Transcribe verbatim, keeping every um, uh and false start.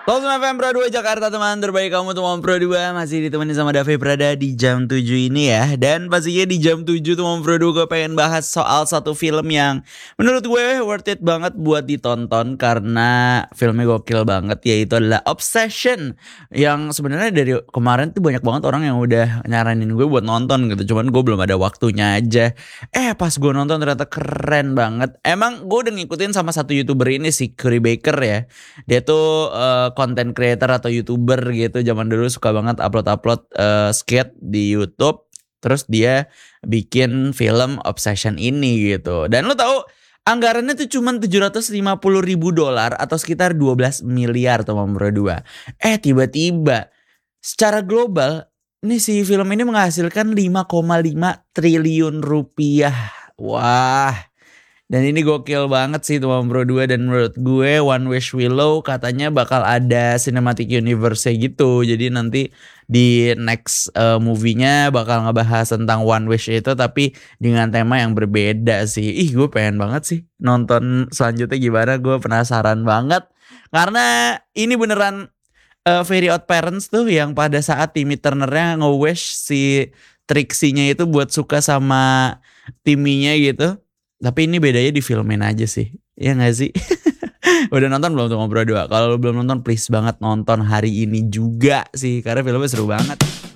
Langsung F M Pro dua Jakarta, teman terbaik kamu teman Pro dua. Masih ditemani sama Davi Prada di jam tujuh ini ya. Dan pastinya di jam tujuh teman Pro dua gue pengen bahas soal satu film yang menurut gue worth it banget buat ditonton. Karena filmnya gokil banget, yaitu adalah Obsession. Yang sebenarnya dari kemarin tuh banyak banget orang yang udah nyaranin gue buat nonton gitu. Cuman gue belum ada waktunya aja. Eh pas gue nonton ternyata keren banget. Emang gue udah ngikutin sama satu YouTuber ini si Curry Baker ya. Dia tuh uh, content creator atau YouTuber gitu. Zaman dulu suka banget upload-upload uh, skate di YouTube. Terus dia bikin film Obsession ini gitu. Dan lo tahu anggarannya tuh cuma tujuh ratus lima puluh ribu dolar atau sekitar dua belas miliar teman berdua. Eh tiba-tiba secara global nih si film ini menghasilkan lima koma lima triliun rupiah. Wah. Dan ini gokil banget sih teman Pro dua. Dan menurut gue One Wish Willow katanya bakal ada cinematic universe gitu. Jadi nanti di next uh, movie-nya bakal ngebahas tentang One Wish itu, tapi dengan tema yang berbeda sih. Ih gue pengen banget sih nonton selanjutnya gimana. Gue penasaran banget. Karena ini beneran uh, Very Odd Parents tuh, yang pada saat Timmy Turner-nya nge-wish si Trixie-nya itu buat suka sama Timmy-nya gitu. Tapi ini bedanya di filmin aja sih. Iya gak sih? Udah nonton belum tuh Ngobrol dua? Kalau belum nonton please banget nonton hari ini juga sih. Karena filmnya seru banget.